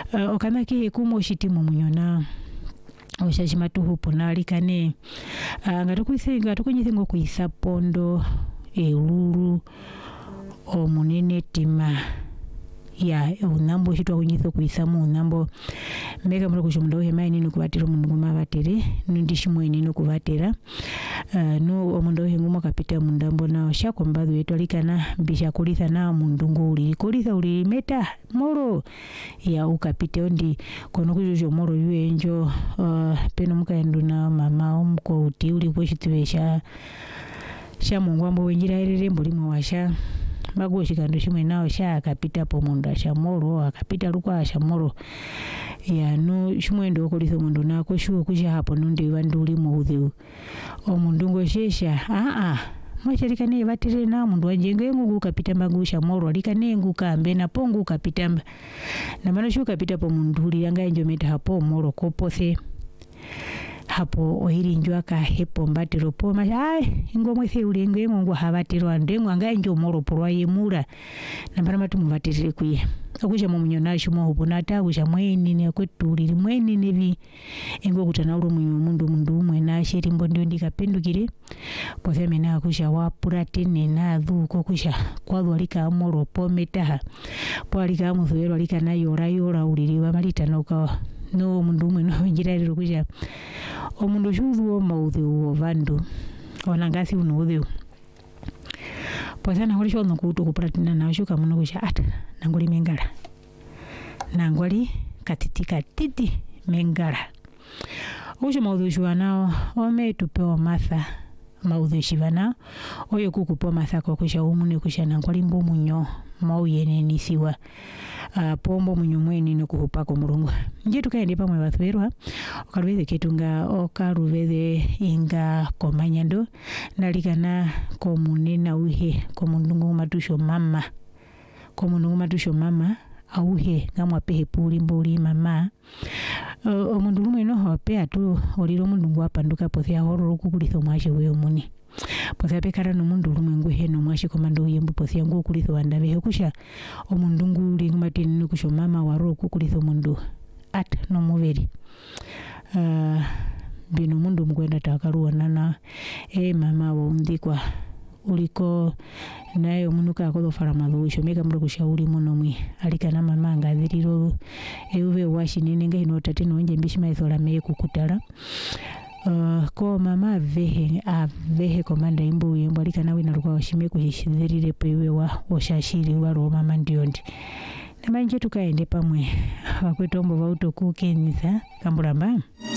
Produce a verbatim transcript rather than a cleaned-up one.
uh, okanaki kumo shitimo munyona oshashimatu hupo nalikane uh, ngatukuisenga tukunyisengo kuisapondo elulu omunene tima ya unambo shitwa kunyitho kuisamu unambo mega mro kushumundo hema nino kubatira mundu ngoma batere nindishimwe nino kubatera uh, no omundo henguma kapita mundambo na shako mbadu yetu alikana bisha kulitha na mundu nguli kulitha uli meta moro ya ukapite ondi kono kujojo moro yuenjo uh, peno mukaendo na mama omko uti uli bweshitwesha sha mungwambo wenjira ererembo limwe washa mago shikando shimwe nao sha akapita po mundu ashamoro akapita lukwa ashamoro ya no shimwe ndo kolitho mundu nako shuo kusha hapo nunde wanduli muudhu omundu ngoshesha a a mwashirika ne batire na mundu wajenge ngugu kapita magusha moro alikane ngugu kambe na pongu kapita na maana shuo kapita po mundu yanga enjometa hapo moro kopose hapo ohiri njwa ka hepo mbatiro po ma ai ingomwe the ulenge ngwa habatiro andengwa nganjo moro porwa yemura na bara matu mubatire kuye okusha mu munyona shimo hubunata kusha mweni ne kwetuliri mweni nevi ingo kutana uro mundu mundu umwe na sheri mbondo ndikapendukire pose mena kusha wapura tene na dhuko kusha kwadu alika moro po metaha po alika muthwero alika na yora yora uliri wa malita noka no mundu umwe no njira rero kusha omundu shuvu maudhu vandu onangasi unudhu posana horisho nokuto kupratina na shuka muno kusha ata nangoli mengala nangoli katitika titi mengala usho maudhu shuanao ome tupewa matha maudhu shivana oyo kukupo matha kwa kusha umune kusha nangoli mbu munyo mauyene nisiwa Uh, pombo munyumweni no kuhupako mulungu nje tukaende pamwe bathwerwa okalweze ketunga okaluveze inga komanyando nalikana komunena uhe komundungu matusho mama komundungu matusho mama auhe ngamwa pehe puli mbuli mama uh, omundu lumwe no hope atu oliro mundungu apanduka pothia hororo kukulitho mwashe weyo muni pothia pekara no mundu lumwe nguhe no mwashe komando yembu pothia ngu kulitho wandabe kusha omundu nguli ngumatini no kusho mama waro kukulitho mundu at no muveri uh, bino mundu mkwenda takaruona na e mama wa undikwa uliko naye omunuka akodo faramadusho meka mro kushauri muno mwi alikana mama ngathiriro euve washi nene ngai no tatino nje mbishima ithola me kukutala uh, ko mama vehe avehe komanda imbu yembo alikana wina ruka washime kuhishirire pewe wa oshashiri wa roma mandiondi na manje tukaende pamwe wakwetombo bauto kukenisa kambulamba.